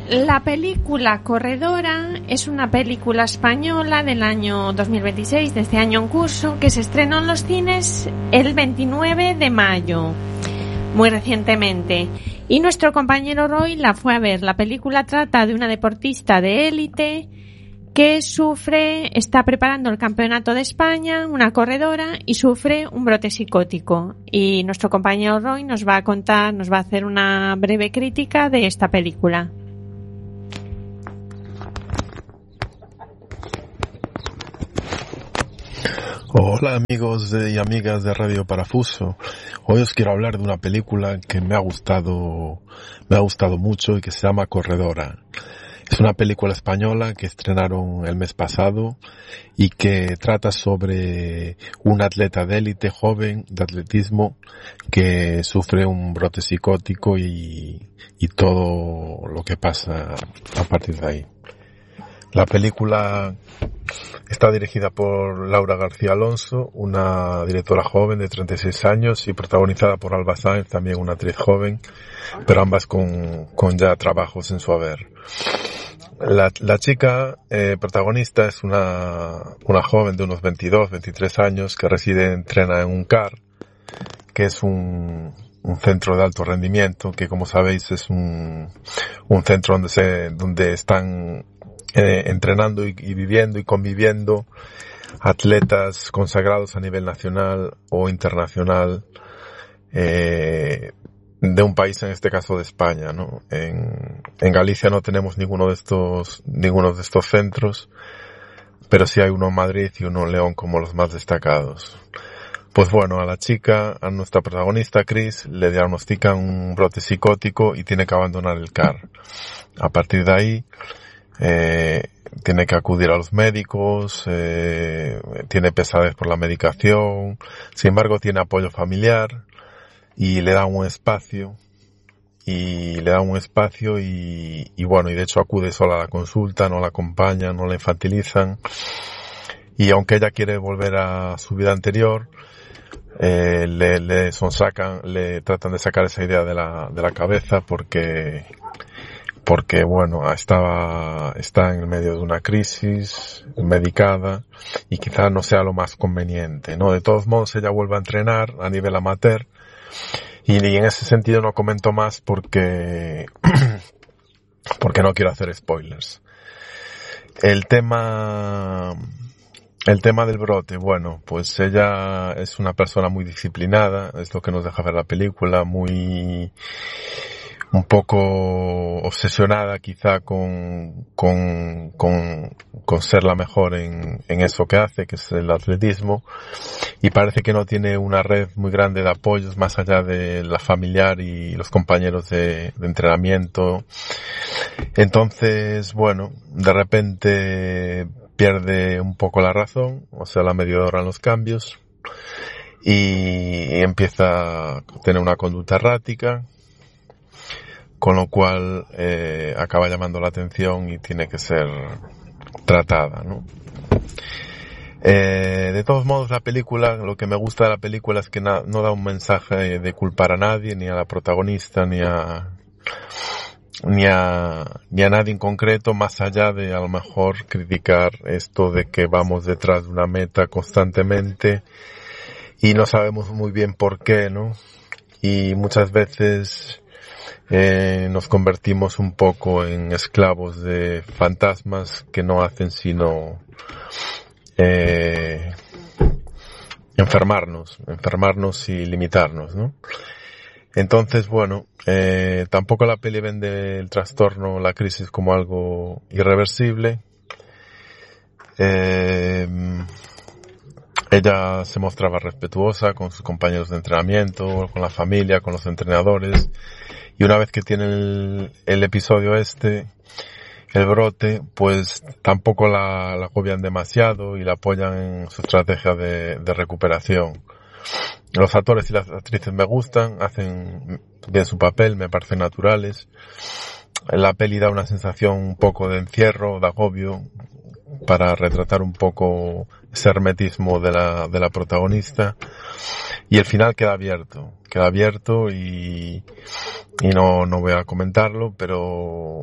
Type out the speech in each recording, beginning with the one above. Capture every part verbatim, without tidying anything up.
La película Corredora es una película española del año dos mil veintiséis, de este año en curso, que se estrenó en los cines el veintinueve de mayo, muy recientemente. Y nuestro compañero Roy la fue a ver. La película trata de una deportista de élite que sufre, está preparando el campeonato de España, una corredora, y sufre un brote psicótico. Y nuestro compañero Roy nos va a contar, nos va a hacer una breve crítica de esta película. Hola amigos de, y amigas de Radio Parafuso. Hoy os quiero hablar de una película que me ha gustado, me ha gustado mucho y que se llama Corredora. Es una película española que estrenaron el mes pasado y que trata sobre un atleta de élite joven de atletismo que sufre un brote psicótico y, y todo lo que pasa a partir de ahí. La película está dirigida por Laura García Alonso, una directora joven de treinta y seis años, y protagonizada por Alba Sáenz, también una actriz joven, pero ambas con, con ya trabajos en su haber. La, la chica eh, protagonista es una, una joven de unos veintidós, veintitrés años que reside, entrena en un C A R, que es un, un centro de alto rendimiento, que como sabéis es un, un centro donde se, donde están eh, entrenando y, y viviendo y conviviendo atletas consagrados a nivel nacional o internacional, eh, de un país, en este caso de España, ¿no? En, en Galicia no tenemos ninguno de estos, ninguno de estos centros, pero sí hay uno en Madrid y uno en León como los más destacados. Pues bueno, a la chica, a nuestra protagonista Chris, le diagnostican un brote psicótico y tiene que abandonar el C A R. A partir de ahí, eh, tiene que acudir a los médicos, eh, tiene pesadez por la medicación, sin embargo tiene apoyo familiar, y le dan un espacio, y le dan un espacio y, y bueno, y de hecho acude sola a la consulta, no la acompañan, no la infantilizan, y aunque ella quiere volver a su vida anterior, eh, le, le sonsacan, le tratan de sacar esa idea de la, de la cabeza porque, porque bueno, estaba, está en el medio de una crisis, medicada, y quizás no sea lo más conveniente, ¿no? De todos modos ella vuelve a entrenar a nivel amateur, y en ese sentido no comento más porque porque no quiero hacer spoilers. El tema el tema del brote, bueno, pues ella es una persona muy disciplinada, es lo que nos deja ver la película, muy un poco obsesionada quizá con con con con ser la mejor en en eso que hace, que es el atletismo, y parece que no tiene una red muy grande de apoyos más allá de la familiar y los compañeros de, de entrenamiento. Entonces, bueno, de repente pierde un poco la razón, o sea, la medidora en los cambios, y empieza a tener una conducta errática, con lo cual eh, acaba llamando la atención y tiene que ser tratada, ¿no? Eh, de todos modos, la película, lo que me gusta de la película es que na, no da un mensaje de culpar a nadie, ni a la protagonista, ni a ni a ni a nadie en concreto, más allá de a lo mejor criticar esto de que vamos detrás de una meta constantemente y no sabemos muy bien por qué, ¿no? Y muchas veces Eh, nos convertimos un poco en esclavos de fantasmas que no hacen sino eh, enfermarnos, enfermarnos y limitarnos, ¿no? Entonces, bueno, eh, tampoco la peli vende el trastorno, la crisis como algo irreversible. Eh, ella se mostraba respetuosa con sus compañeros de entrenamiento, con la familia, con los entrenadores. Y una vez que tiene el, el episodio este, el brote, pues tampoco la, la agobian demasiado y la apoyan en su estrategia de, de recuperación. Los actores y las actrices me gustan, hacen bien su papel, me parecen naturales. La peli da una sensación un poco de encierro, de agobio, para retratar un poco ese hermetismo de la, de la protagonista. Y el final queda abierto, queda abierto y, y no, no voy a comentarlo, pero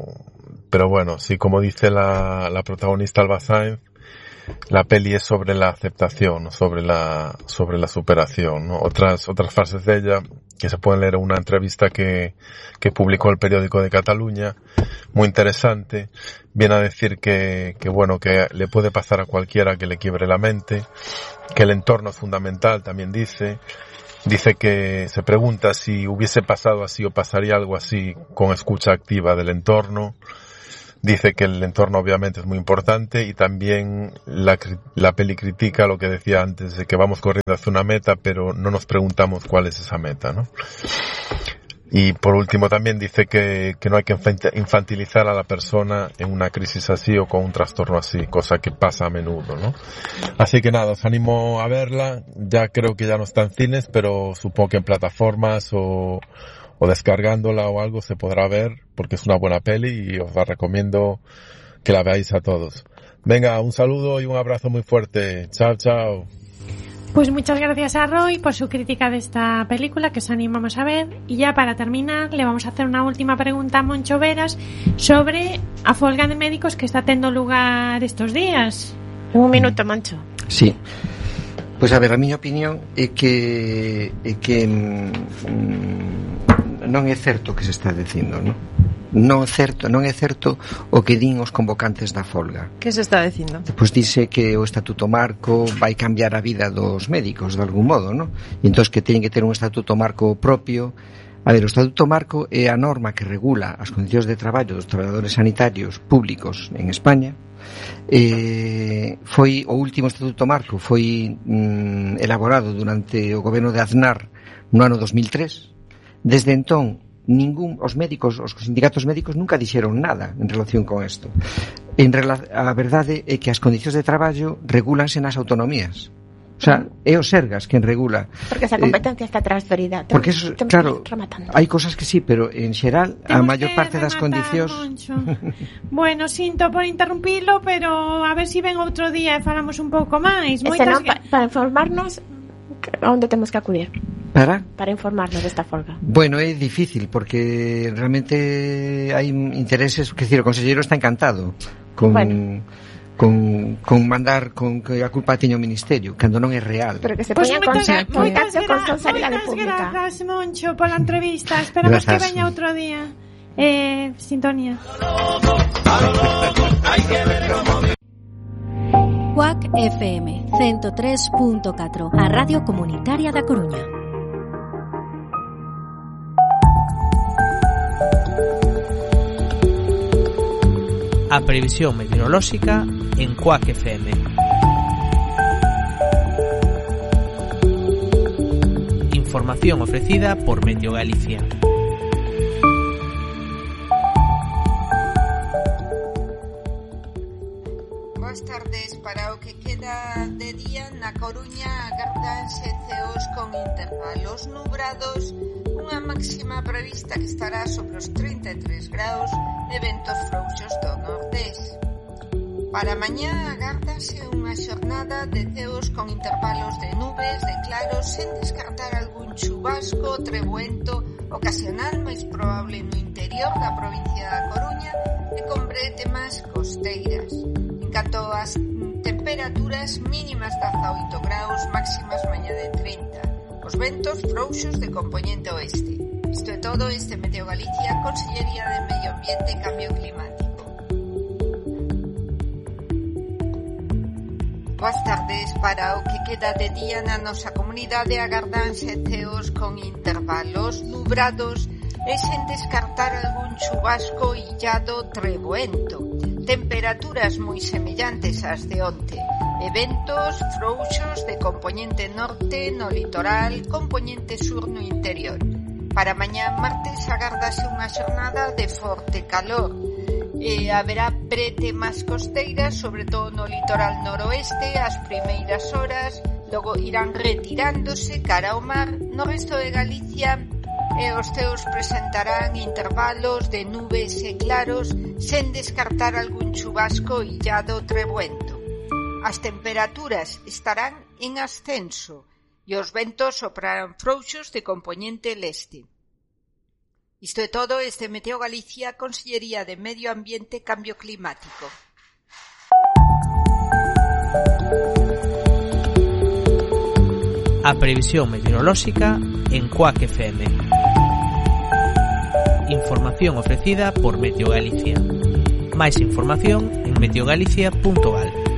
pero bueno, sí, como dice la, la protagonista Alba Sáenz, la peli es sobre la aceptación, ¿no? sobre la sobre la superación, ¿no? Otras otras frases de ella que se pueden leer en una entrevista que que publicó el periódico de Cataluña, muy interesante. Viene a decir que que bueno, que le puede pasar a cualquiera que le quiebre la mente, que el entorno es fundamental, también dice. Dice que se pregunta si hubiese pasado así o pasaría algo así con escucha activa del entorno. Dice que el entorno obviamente es muy importante y también la, la peli critica lo que decía antes de que vamos corriendo hacia una meta, pero no nos preguntamos cuál es esa meta, ¿no? Y por último también dice que, que no hay que infantilizar a la persona en una crisis así o con un trastorno así, cosa que pasa a menudo, ¿no? Así que nada, os animo a verla. Ya creo que ya no está en cines, pero supongo que en plataformas o... o descargándola o algo se podrá ver, porque es una buena peli y os la recomiendo que la veáis a todos. Venga, un saludo y un abrazo muy fuerte. Chao, chao. Pues muchas gracias a Roy por su crítica de esta película, que os animamos a ver. Y ya para terminar, le vamos a hacer una última pregunta a Moncho Veras sobre a folga de médicos que está tendo lugar estos días. Un minuto, Moncho. Sí. Pois a ver, a miña opinión é que é que mm, non é certo o que se está dicindo, non? Non é certo, non é certo o que din os convocantes da folga. Que se está dicindo? Pois dice que o Estatuto Marco vai cambiar a vida dos médicos de algún modo, non? E entón que teñen que ter un Estatuto Marco propio. A ver, o Estatuto Marco é a norma que regula as condicións de traballo dos traballadores sanitarios públicos en España. Eh, foi o último Estatuto Marco foi mm, elaborado durante o goberno de Aznar no ano dos mil tres. Desde entón ningún os médicos, os sindicatos médicos nunca dixeron nada en relación con isto. En rela- a verdade é que as condicións de traballo regúlanse nas autonomías. O sea, é o Sergas quen regula. Porque esa competencia eh, está transferida. Porque eso, claro, hai cosas que sí, pero en xeral a maior parte das condicións. Bueno, sinto por interrumpilo, pero a ver si ven outro día e falamos un pouco máis. Moitas non, pa, para informarnos onde temos que acudir. Para? Para informarnos desta folga. Bueno, é difícil porque realmente hai intereses, que decir, o conselleiro está encantado con bueno. con, con mandar con que a culpa teña o Ministerio, cando non é real. Pero que se poña pues en contacto con Sanidade Pública. Moitas grazas, Moncho, pola entrevista. Esperamos que veña outro día. Eh, sintonía. C U A C F M ciento tres punto catro, a Radio Comunitaria da Coruña. A previsión meteorolóxica en C U A C F M. Información ofrecida por Meteo Galicia. Boas tardes. Para o que queda de día na Coruña agardanse ceos con intervalos nubrados, unha máxima prevista que estará sobre os trinta e tres graus e ventos frouxos do nordés. Para mañá agárdase unha xornada de ceos con intervalos de nubes, de claros, sen descartar algún chubasco trebuento ocasional, máis probable no interior da provincia da Coruña e con bretemas costeiras. En canto ás temperaturas mínimas de dezaoito graus, máximas mañá de trinta. Os ventos frouxos de compoñente oeste. Isto é todo, este Meteo Galicia, Consellería de Medio Ambiente e Cambio Climático. Boas tardes. Para o que queda de día na nosa comunidade agardanse ceos con intervalos nubrados e sen descartar algún chubasco illado trebuento. Temperaturas moi semellantes ás de onte. Eventos frouxos de compoñente norte no litoral, compoñente sur no interior. Para mañá martes agárdase unha xornada de forte calor. E haberá bretemas costeiras, sobre todo no litoral noroeste, as primeiras horas, logo irán retirándose cara ao mar. No resto de Galicia e os ceos presentarán intervalos de nubes e claros, sen descartar algún chubasco illado trebuento. As temperaturas estarán en ascenso e os ventos soprarán frouxos de compoñente leste. Isto é todo, este Meteo Galicia, Consellería de Medio Ambiente e Cambio Climático. A previsión meteorolóxica en Cuac F M. Información ofrecida por Meteo Galicia. Máis información en meteogalicia punto gal.